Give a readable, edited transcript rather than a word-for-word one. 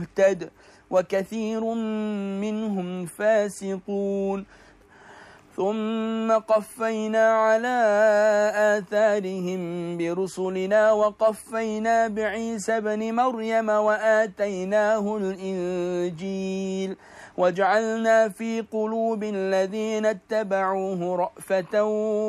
مهتد وكثير منهم فاسقون ثم قفينا على آثارهم برسلنا وقفينا بعيسى بن مريم وآتيناه الإنجيل وجعلنا في قلوب الذين اتبعوه رأفة